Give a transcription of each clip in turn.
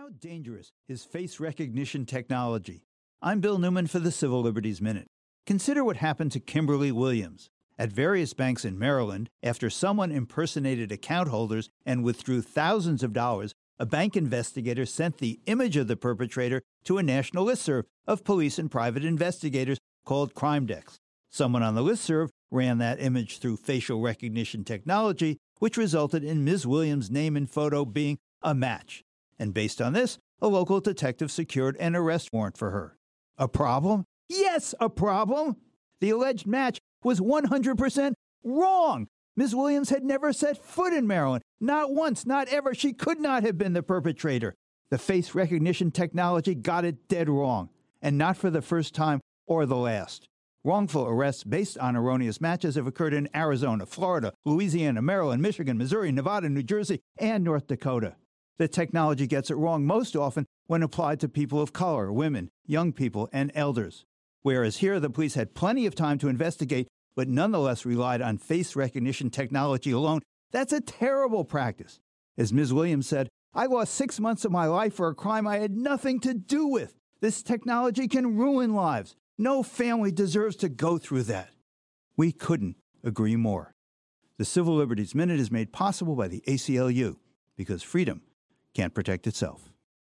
How dangerous is face recognition technology? I'm Bill Newman for the Civil Liberties Minute. Consider what happened to Kimberly Williams. At various banks in Maryland, after someone impersonated account holders and withdrew thousands of dollars, a bank investigator sent the image of the perpetrator to a national listserv of police and private investigators called CrimeDex. Someone on the listserv ran that image through facial recognition technology, which resulted in Ms. Williams' name and photo being a match. And based on this, a local detective secured an arrest warrant for her. A problem? Yes, a problem! The alleged match was 100% wrong. Ms. Williams had never set foot in Maryland. Not once, not ever. She could not have been the perpetrator. The face recognition technology got it dead wrong, and not for the first time or the last. Wrongful arrests based on erroneous matches have occurred in Arizona, Florida, Louisiana, Maryland, Michigan, Missouri, Nevada, New Jersey, and North Dakota. The technology gets it wrong most often when applied to people of color, women, young people, and elders. Whereas here the police had plenty of time to investigate, but nonetheless relied on face recognition technology alone. That's a terrible practice. As Ms. Williams said, I lost 6 months of my life for a crime I had nothing to do with. This technology can ruin lives. No family deserves to go through that. We couldn't agree more. The Civil Liberties Minute is made possible by the ACLU, because freedom can't protect itself.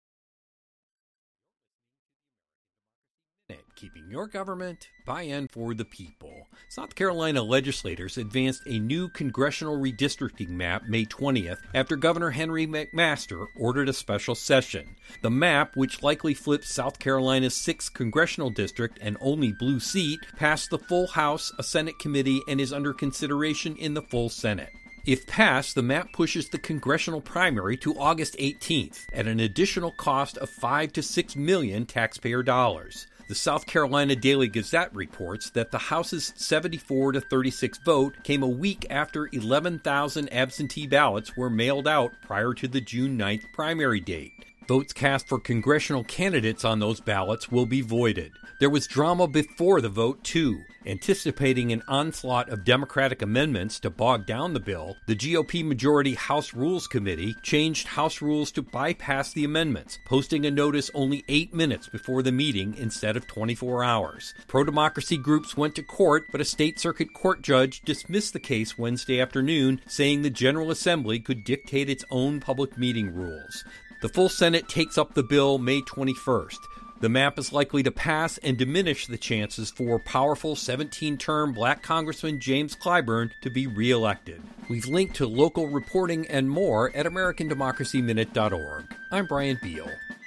Keeping your government by and for the people. South Carolina legislators advanced a new congressional redistricting map May 20th after Governor Henry McMaster ordered a special session. The map, which likely flips South Carolina's 6th congressional district and only blue seat, passed the full House, a Senate committee, and is under consideration in the full Senate. If passed, the map pushes the congressional primary to August 18th at an additional cost of $5 to $6 million taxpayer dollars. The South Carolina Daily Gazette reports that the House's 74 to 36 vote came a week after 11,000 absentee ballots were mailed out prior to the June 9th primary date. Votes cast for congressional candidates on those ballots will be voided. There was drama before the vote, too. Anticipating an onslaught of Democratic amendments to bog down the bill, the GOP majority House Rules Committee changed House rules to bypass the amendments, posting a notice only 8 minutes before the meeting instead of 24 hours. Pro-democracy groups went to court, but a state circuit court judge dismissed the case Wednesday afternoon, saying the General Assembly could dictate its own public meeting rules. The full Senate takes up the bill May 21st. The map is likely to pass and diminish the chances for powerful 17-term Black Congressman James Clyburn to be re-elected. We've linked to local reporting and more at AmericanDemocracyMinute.org. I'm Brian Beal.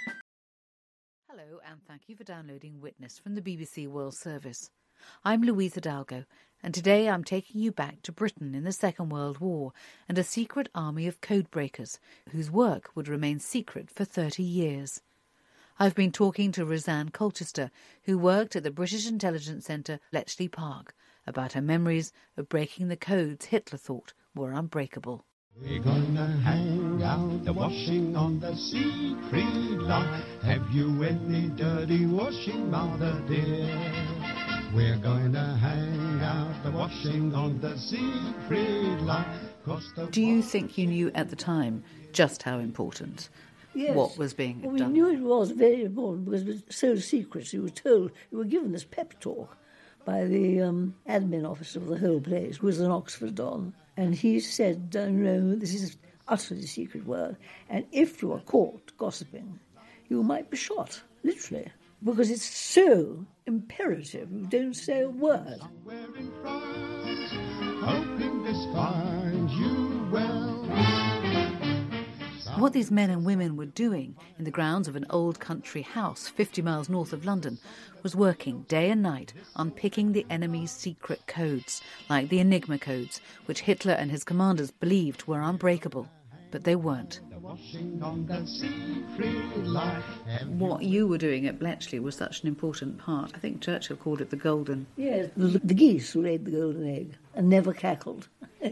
Hello, and thank you for downloading Witness from the BBC World Service. I'm Louise Hidalgo, and today I'm taking you back to Britain in the Second World War and a secret army of codebreakers whose work would remain secret for 30 years. I've been talking to Roseanne Colchester, who worked at the British Intelligence Centre, Bletchley Park, about her memories of breaking the codes Hitler thought were unbreakable. We're gonna hang out the washing on the secret line. Have you any dirty washing, mother dear? We're gonna hang out the washing on the secret line. Do you think you knew at the time just how important what was being done? We knew it was very important because it was so secret. You were told, you were given this pep talk by the admin officer of the whole place, who was an Oxford Don. And he said, no, this is utterly secret work. And if you are caught gossiping, you might be shot, literally, because it's so imperative you don't say a word. Somewhere in France, hoping this finds you well. What these men and women were doing in the grounds of an old country house 50 miles north of London was working day and night on picking the enemy's secret codes, like the Enigma codes, which Hitler and his commanders believed were unbreakable, but they weren't. What you were doing at Bletchley was such an important part. I think Churchill called it the golden... Yes, the geese who laid the golden egg and never cackled.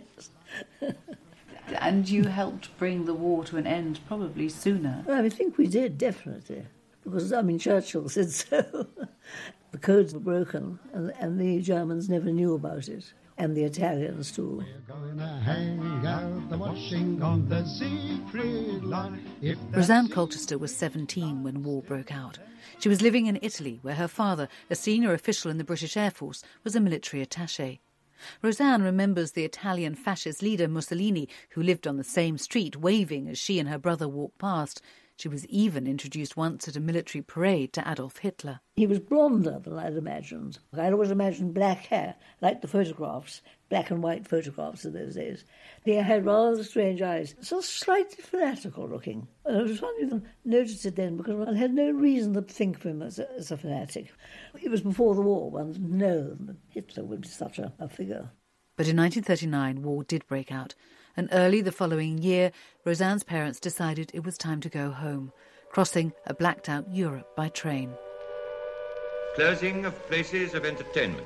And you helped bring the war to an end probably sooner. Well, I think we did, definitely. Because, Churchill said so. The codes were broken and the Germans never knew about it. and the Italians too. We're gonna hang out the washing on the Siegfried Line. Roseanne Colchester was 17 when war broke out. She was living in Italy, where her father, a senior official in the British Air Force, was a military attaché. Roseanne remembers the Italian fascist leader Mussolini, who lived on the same street, waving as she and her brother walked past. She was even introduced once at a military parade to Adolf Hitler. He was blonder than I'd imagined. I'd always imagined black hair, like the photographs, black and white photographs of those days. He had rather strange eyes, so slightly fanatical looking. And I was trying to even notice it then because I had no reason to think of him as a fanatic. It was before the war, one had known that Hitler would be such a figure. But in 1939, war did break out. And early the following year, Roseanne's parents decided it was time to go home, crossing a blacked-out Europe by train. Closing of places of entertainment.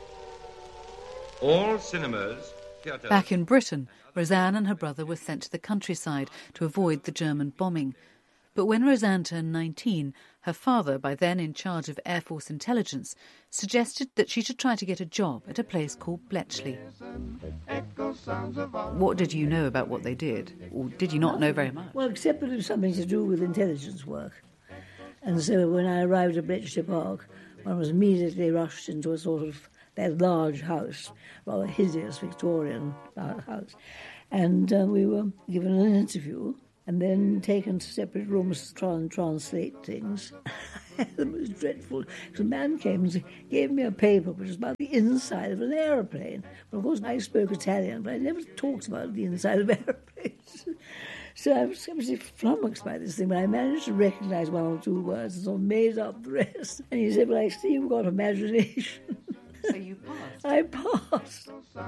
All cinemas, theatres... Back in Britain, Roseanne and her brother were sent to the countryside to avoid the German bombing. But when Roseanne turned 19, her father, by then in charge of Air Force intelligence, suggested that she should try to get a job at a place called Bletchley. What did you know about what they did? Or did you not know very much? Well, except that it was something to do with intelligence work. And so when I arrived at Bletchley Park, one was immediately rushed into a sort of that large house, rather hideous Victorian house. And we were given an interview and then taken to separate rooms to try and translate things. It was dreadful. So a man came and gave me a paper which was about the inside of an aeroplane. Well, of course, I spoke Italian, but I never talked about the inside of aeroplanes. So I was absolutely flummoxed by this thing, but I managed to recognise one or two words and sort of made up the rest. And he said, well, I see you've got imagination. So you passed? I passed.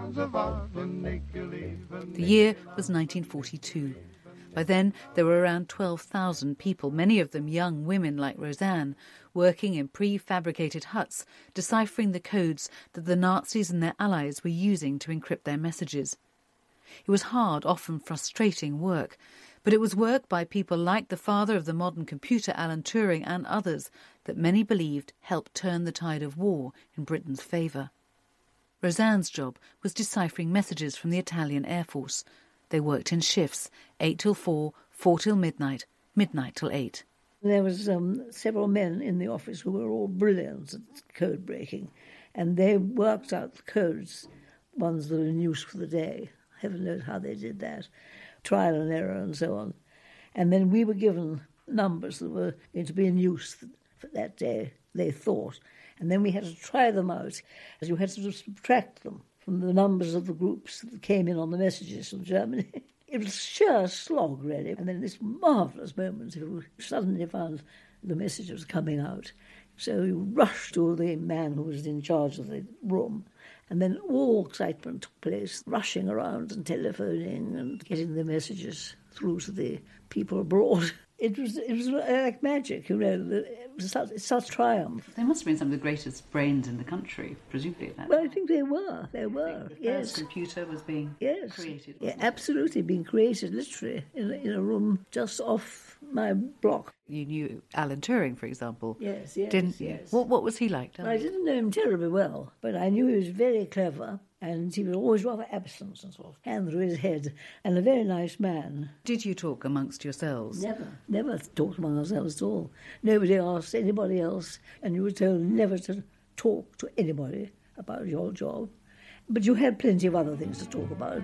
The year was 1942. By then, there were around 12,000 people, many of them young women like Roseanne, working in prefabricated huts, deciphering the codes that the Nazis and their allies were using to encrypt their messages. It was hard, often frustrating work, but it was work by people like the father of the modern computer, Alan Turing, and others that many believed helped turn the tide of war in Britain's favour. Roseanne's job was deciphering messages from the Italian Air Force. They worked in shifts, 8 till 4, 4 till midnight, midnight till 8. There was several men in the office who were all brilliant at code breaking, and they worked out the codes, ones that were in use for the day. Heaven knows how they did that. Trial and error and so on. And then we were given numbers that were going to be in use for that day, they thought. And then we had to try them out, as you had to subtract them from the numbers of the groups that came in on the messages from Germany. It was sheer slog, really. And then this marvellous moment, you suddenly found the message was coming out. So you rushed to the man who was in charge of the room, and then all excitement took place, rushing around and telephoning and getting the messages through to the people abroad. It was like magic, you know. It was such triumph. They must have been some of the greatest brains in the country, presumably. Well, I think they were. They were. The Yes. first computer was being created. Yeah, absolutely, being created literally in a room just off my block. You knew Alan Turing, for example. Yes, Didn't you? yes. What was he like? Tell I me. didn't know him terribly well, but I knew he was very clever, and he was always rather absent and sort of hand through his head, and a very nice man. Did you talk amongst yourselves? Never talked among ourselves at all. Nobody asked anybody else, and you were told never to talk to anybody about your job. But you had plenty of other things to talk about.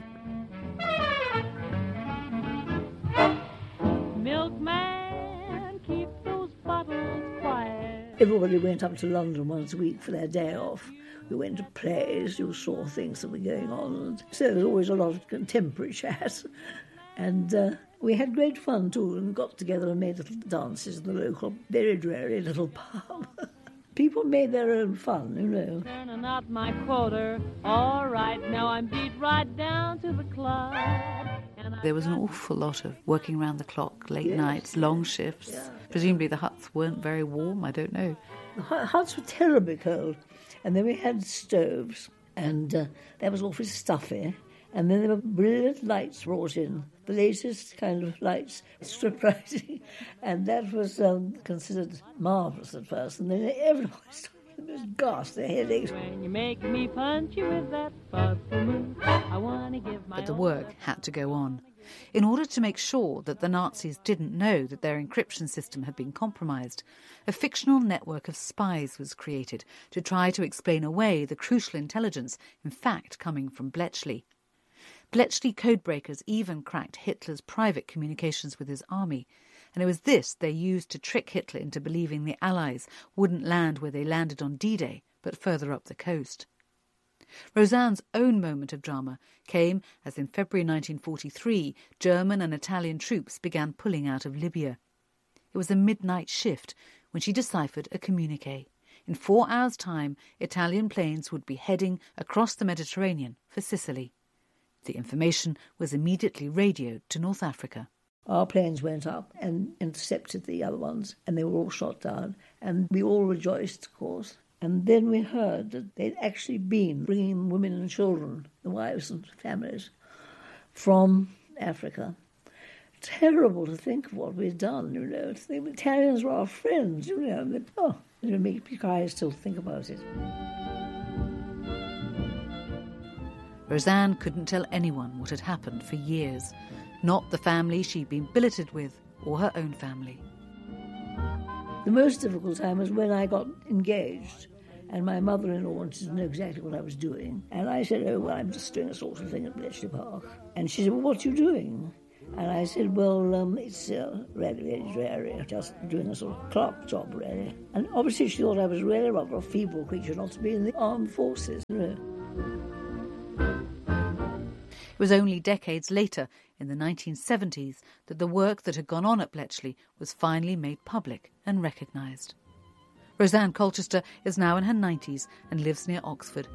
Milkman, keep those bottles quiet. Everybody went up to London once a week for their day off. We went to plays, you saw things that were going on. And so there was always a lot of contemporary chat. And we had great fun too, and got together and made little dances in the local, very dreary little pub. People made their own fun, you know. Turning out my quarter. All right, now I'm beat right down to the club. There was an awful lot of working round the clock, late nights, long shifts. Yeah. Presumably the huts weren't very warm, I don't know. The huts were terribly cold. And then we had stoves, and that was awfully stuffy. And then there were brilliant lights brought in, the latest kind of lights, strip lighting. And that was considered marvellous at first. And then everybody started the most ghastly headaches. When you make me punch you with that purple moon, I want to give my But the work had to go on. In order to make sure that the Nazis didn't know that their encryption system had been compromised, a fictional network of spies was created to try to explain away the crucial intelligence in fact coming from Bletchley. Bletchley codebreakers even cracked Hitler's private communications with his army, and it was this they used to trick Hitler into believing the Allies wouldn't land where they landed on D-Day, but further up the coast. Roseanne's own moment of drama came as in February 1943 German and Italian troops began pulling out of Libya. It was a midnight shift when she deciphered a communiqué. In 4 hours' time, Italian planes would be heading across the Mediterranean for Sicily. The information was immediately radioed to North Africa. Our planes went up and intercepted the other ones, and they were all shot down, and we all rejoiced, of course. And then we heard that they'd actually been bringing women and children, the wives and families, from Africa. Terrible to think of what we'd done, you know. To think the Italians were our friends, you know. It makes me cry still to think about it. Roseanne couldn't tell anyone what had happened for years, not the family she'd been billeted with or her own family. The most difficult time was when I got engaged and my mother-in-law wanted to know exactly what I was doing. And I said, oh, well, I'm just doing a sort of thing at Bletchley Park. And she said, well, what are you doing? And I said, well, it's a regulated area, just doing a sort of clerk job, really. And obviously she thought I was really rather a feeble creature not to be in the armed forces, you know. It was only decades later, in the 1970s, that the work that had gone on at Bletchley was finally made public and recognised. Roseanne Colchester is now in her 90s and lives near Oxford.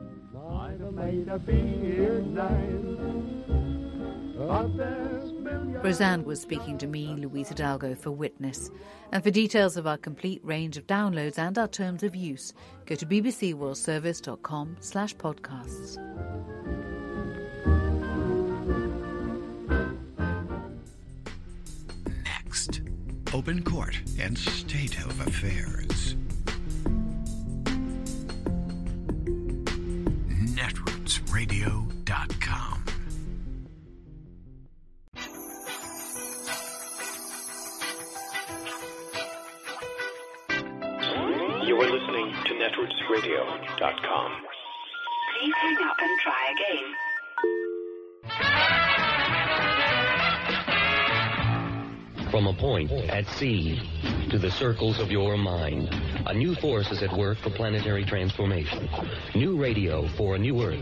Roseanne was speaking to me, Louise Hidalgo, for Witness. And for details of our complete range of downloads and our terms of use, go to bbcworldservice.com/podcasts. Next, open court and state of affairs. Netrootsradio.com. You are listening to netrootsradio.com. Please hang up and try again. From a point at sea to the circles of your mind, a new force is at work for planetary transformation. New radio for a new Earth.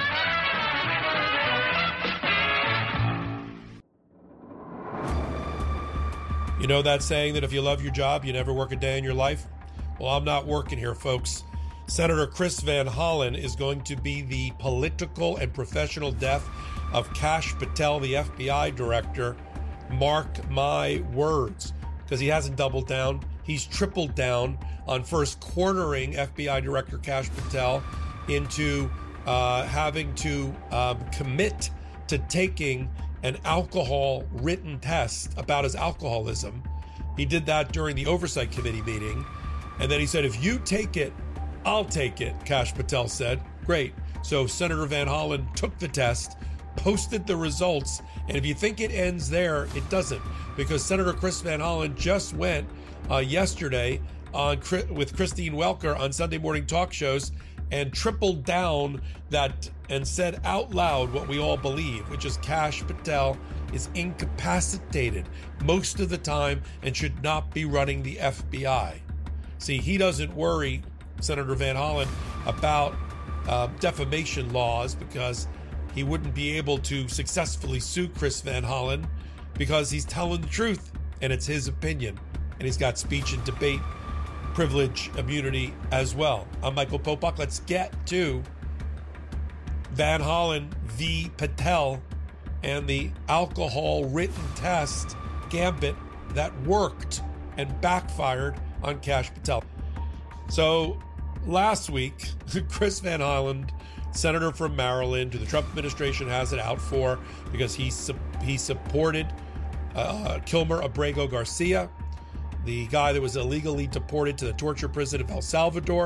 You know that saying that if you love your job, you never work a day in your life? Well, I'm not working here, folks. Senator Chris Van Hollen is going to be the political and professional death of Kash Patel, the FBI director. Mark my words, because he hasn't doubled down. He's tripled down on first cornering FBI Director Kash Patel into having to commit to taking an alcohol written test about his alcoholism. He did that during the Oversight Committee meeting. And then he said, if you take it, I'll take it, Kash Patel said. Great. So Senator Van Hollen took the test, posted the results, and if you think it ends there, it doesn't, because Senator Chris Van Hollen just went yesterday with Christine Welker on Sunday morning talk shows and tripled down that and said out loud what we all believe, which is Kash Patel is incapacitated most of the time and should not be running the FBI. See, he doesn't worry, Senator Van Hollen, about defamation laws because he wouldn't be able to successfully sue Chris Van Hollen because he's telling the truth and it's his opinion. And he's got speech and debate privilege immunity as well. I'm Michael Popok. Let's get to Van Hollen v. Patel and the alcohol written test gambit that worked and backfired on Kash Patel. So last week, Chris Van Hollen, senator from Maryland, who the Trump administration has it out for because he supported Kilmer Abrego Garcia, the guy that was illegally deported to the torture prison of El Salvador.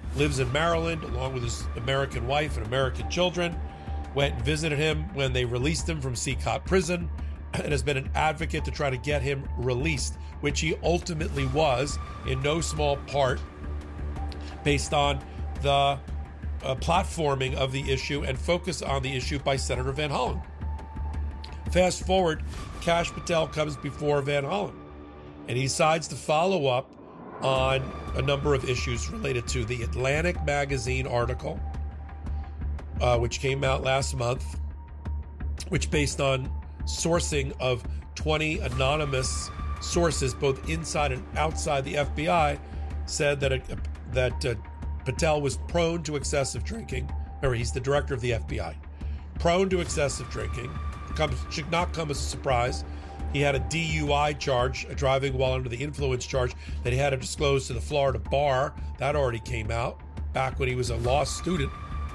lives in Maryland along with his American wife and American children, went and visited him when they released him from Seacott Prison, and has been an advocate to try to get him released, which he ultimately was, in no small part based on the platforming of the issue and focus on the issue by Senator Van Hollen. Fast forward, Kash Patel comes before Van Hollen, and he decides to follow up on a number of issues related to the Atlantic magazine article, which came out last month, which, based on sourcing of 20 anonymous sources, both inside and outside the FBI, said that Patel was prone to excessive drinking. Remember, he's the director of the FBI. Prone to excessive drinking. Should not come as a surprise. He had a DUI charge, a driving while under the influence charge, that he had to disclose to the Florida bar. That already came out back when he was a law student.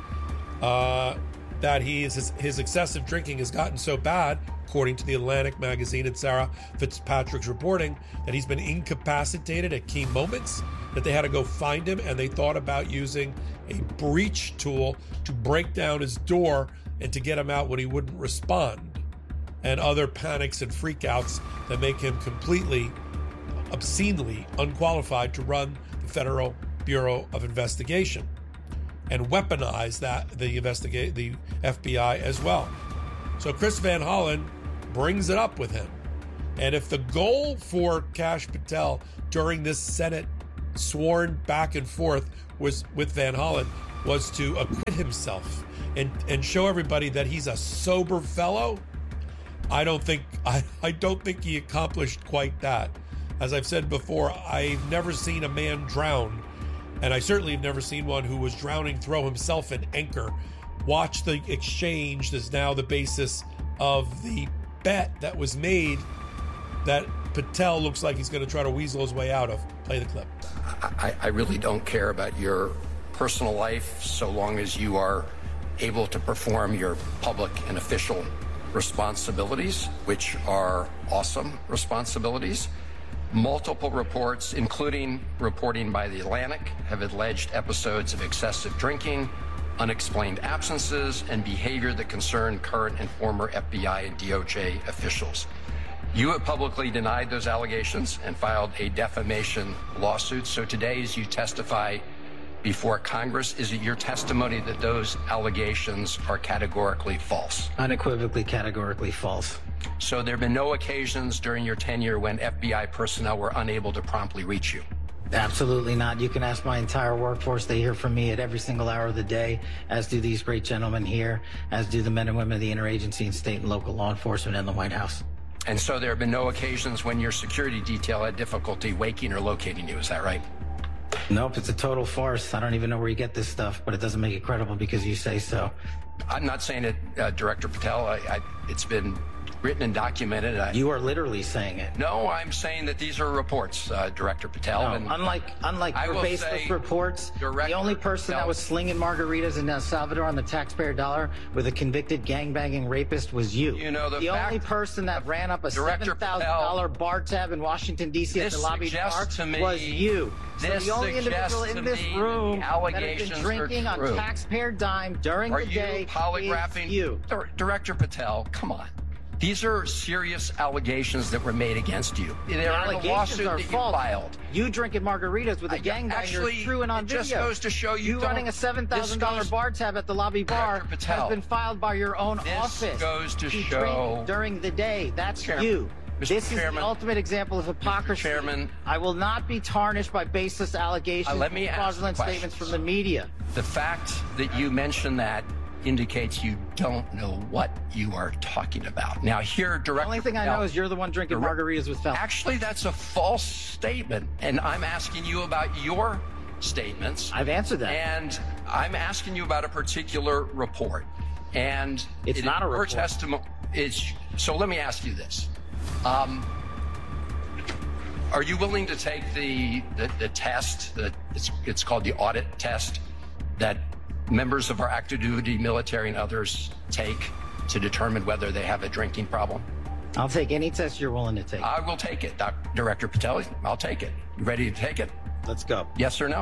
That his excessive drinking has gotten so bad, according to the Atlantic magazine and Sarah Fitzpatrick's reporting, that he's been incapacitated at key moments, that they had to go find him, and they thought about using a breach tool to break down his door and to get him out when he wouldn't respond, and other panics and freakouts that make him completely, obscenely unqualified to run the Federal Bureau of Investigation, and weaponize the FBI as well. So Chris Van Hollen brings it up with him. And if the goal for Kash Patel during this Senate sworn back and forth was with Van Hollen was to acquit himself and show everybody that he's a sober fellow, I don't think he accomplished quite that. As I've said before, I've never seen a man drown, and I certainly have never seen one who was drowning throw himself an anchor. Watch the exchange that's now the basis of the bet that was made that Patel looks like he's going to try to weasel his way out of. Play the clip. I really don't care about your personal life so long as you are able to perform your public and official responsibilities, which are awesome responsibilities. Multiple reports, including reporting by The Atlantic, have alleged episodes of excessive drinking, unexplained absences, and behavior that concern current and former FBI and DOJ officials. You have publicly denied those allegations and filed a defamation lawsuit. So today, as you testify before Congress, is it your testimony that those allegations are categorically false? Unequivocally, categorically false. So there have been no occasions during your tenure when FBI personnel were unable to promptly reach you? Absolutely not. You can ask my entire workforce. They hear from me at every single hour of the day, as do these great gentlemen here, as do the men and women of the interagency and state and local law enforcement and the White House. And so there have been no occasions when your security detail had difficulty waking or locating you, is that right? Nope, it's a total farce. I don't even know where you get this stuff, but it doesn't make it credible because you say so. I'm not saying it, Director Patel. It's been written and documented. You are literally saying it. No, I'm saying that these are reports, Director Patel. No, and unlike your baseless reports, the only person that was slinging margaritas in El Salvador on the taxpayer dollar with a convicted gangbanging rapist was you. You know, the only person that ran up a $7,000 bar tab in Washington, D.C. at the lobby bar was you. So the only individual in this room that has been drinking on taxpayer dime during the day is you. Director Patel, come on. These are serious allegations that were made against you. They're in a lawsuit that you filed. You drinking margaritas with a gangbanger true and on video. It just goes to show you running a $7,000 bar tab at the lobby bar has been filed by your own office. This goes to show during the day. That's you. This is the ultimate example of hypocrisy. Chairman, I will not be tarnished by baseless allegations and fraudulent statements from the media. The fact that you mentioned that indicates you don't know what you are talking about. Now, here, Director The only thing I know is you're the one drinking margaritas with felons. Actually, that's a false statement, and I'm asking you about your statements. I've answered that. And I'm asking you about a particular report. And it's not a report. Testimony so let me ask you this. Are you willing to take the test, it's called the audit test, that members of our active duty military and others take to determine whether they have a drinking problem? I'll take any test you're willing to take. I will take it, Director Patel. I'll take it. You ready to take it? Let's go. Yes or no?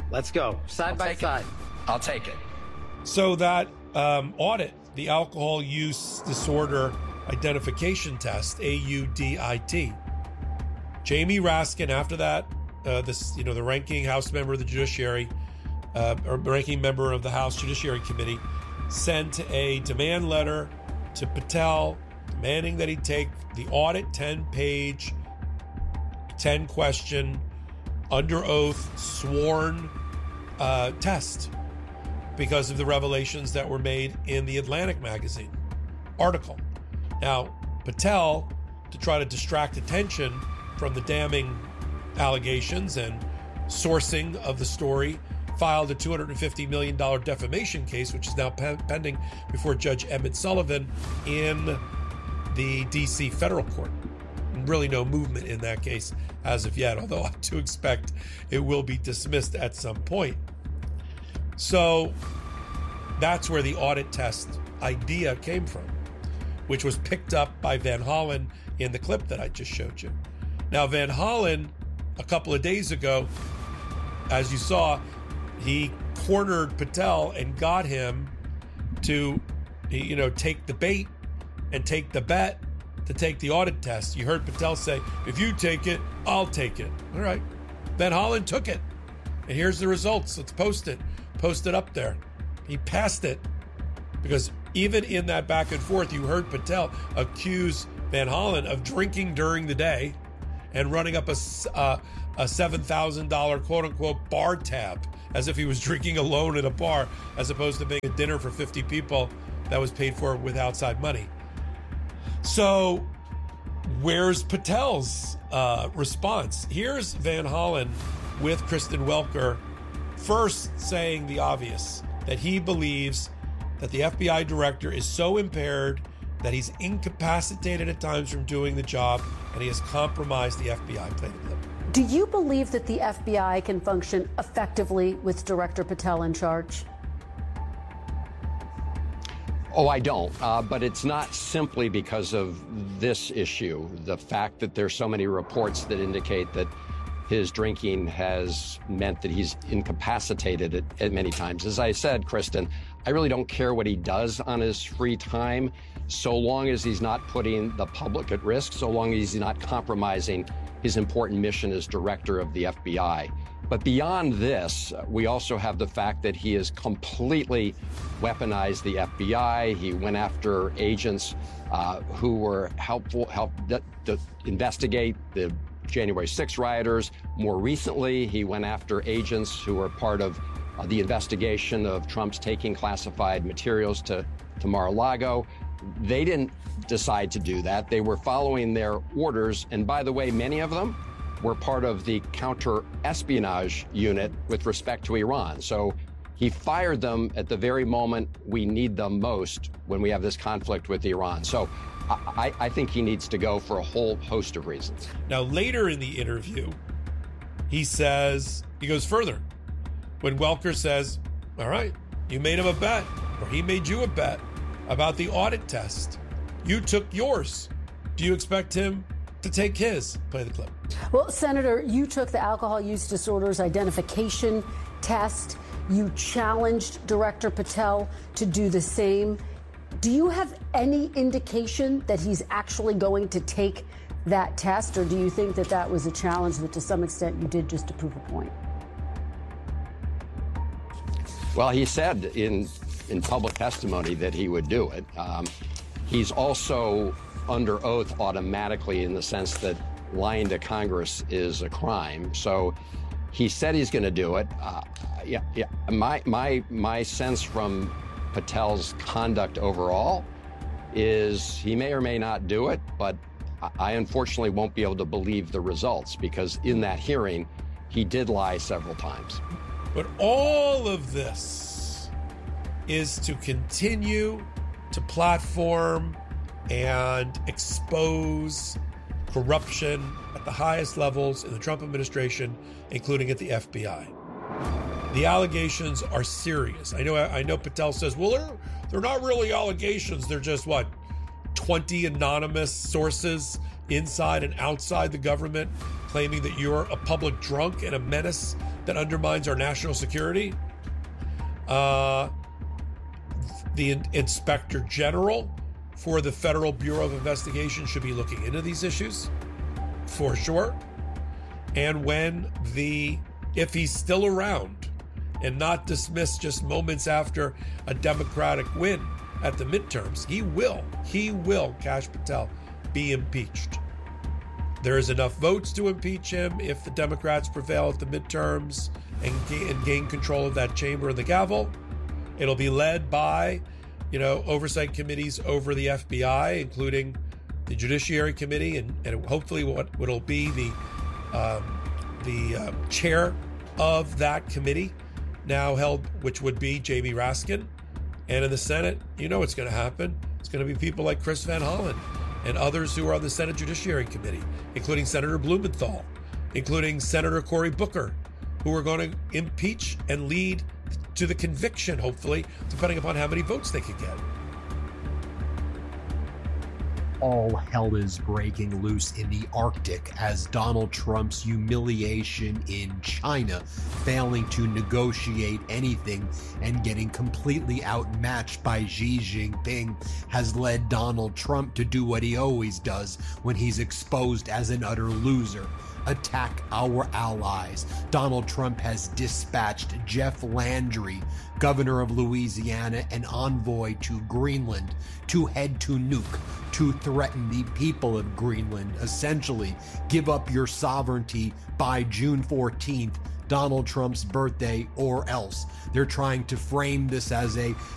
Let's go. Side by side. I'll take it. So that audit, the Alcohol Use Disorder Identification Test, AUDIT. Jamie Raskin, after that, the ranking House member of the Judiciary, or ranking member of the House Judiciary Committee, sent a demand letter to Patel demanding that he take the audit 10-page, 10-question, under oath, sworn test because of the revelations that were made in the Atlantic magazine article. Now, Patel, to try to distract attention from the damning allegations and sourcing of the story, filed a $250 million defamation case, which is now pending before Judge Emmett Sullivan in the D.C. federal court. Really no movement in that case as of yet, although I do expect it will be dismissed at some point. So that's where the audit test idea came from, which was picked up by Van Hollen in the clip that I just showed you. Now, Van Hollen, a couple of days ago, as you saw, he cornered Patel and got him to, take the bait and take the bet to take the audit test. You heard Patel say, if you take it, I'll take it. All right. Van Hollen took it. And here's the results. Let's post it. Post it up there. He passed it. Because even in that back and forth, you heard Patel accuse Van Hollen of drinking during the day and running up a $7,000 quote-unquote bar tab, as if he was drinking alone at a bar, as opposed to being a dinner for 50 people that was paid for with outside money. So where's Patel's response? Here's Van Hollen with Kristen Welker first saying the obvious, that he believes that the FBI director is so impaired that he's incapacitated at times from doing the job, and he has compromised the FBI. Play the clip. Do you believe that the FBI can function effectively with Director Patel in charge? Oh, I don't. But it's not simply because of this issue. The fact that there's so many reports that indicate that his drinking has meant that he's incapacitated at many times. As I said, Kristen, I really don't care what he does on his free time, so long as he's not putting the public at risk, so long as he's not compromising his important mission as director of the FBI. But beyond this, we also have the fact that he has completely weaponized the FBI. He went after agents who were helped to investigate the January 6 rioters. More recently, he went after agents who were part of the investigation of Trump's taking classified materials to Mar-a-Lago. They didn't decide to do that. They were following their orders. And by the way, many of them were part of the counter-espionage unit with respect to Iran. So he fired them at the very moment we need them most when we have this conflict with Iran. So I think he needs to go for a whole host of reasons. Now, later in the interview, he goes further. When Welker says, all right, you made him a bet, or he made you a bet about the audit test. You took yours. Do you expect him to take his? Play the clip. Well, Senator, you took the alcohol use disorders identification test. You challenged Director Patel to do the same. Do you have any indication that he's actually going to take that test, or do you think that that was a challenge that to some extent you did just to prove a point? Well, he said in public testimony that he would do it. He's also under oath automatically in the sense that lying to Congress is a crime. So he said he's going to do it. My sense from Patel's conduct overall is he may or may not do it, but I unfortunately won't be able to believe the results because in that hearing, he did lie several times. But all of this is to continue to platform and expose corruption at the highest levels in the Trump administration, including at the FBI. The allegations are serious. I know Patel says, well, they're not really allegations. They're just, 20 anonymous sources inside and outside the government, claiming that you're a public drunk and a menace that undermines our national security. The Inspector General for the Federal Bureau of Investigation should be looking into these issues, for sure. And if he's still around and not dismissed just moments after a Democratic win at the midterms, he will, Kash Patel, be impeached. There is enough votes to impeach him if the Democrats prevail at the midterms and gain control of that chamber and the gavel. It'll be led by, oversight committees over the FBI, including the Judiciary Committee, and hopefully what will be the chair of that committee now held, which would be Jamie Raskin. And in the Senate, what's going to happen. It's going to be people like Chris Van Hollen and others who are on the Senate Judiciary Committee, including Senator Blumenthal, including Senator Cory Booker, who are going to impeach and lead to the conviction, hopefully, depending upon how many votes they can get. All hell is breaking loose in the Arctic as Donald Trump's humiliation in China, failing to negotiate anything and getting completely outmatched by Xi Jinping, has led Donald Trump to do what he always does when he's exposed as an utter loser: attack our allies. Donald Trump has dispatched Jeff Landry, governor of Louisiana and envoy to Greenland, to head to Nuuk, to threaten the people of Greenland, essentially give up your sovereignty by June 14th, Donald Trump's birthday, or else. They're trying to frame this as a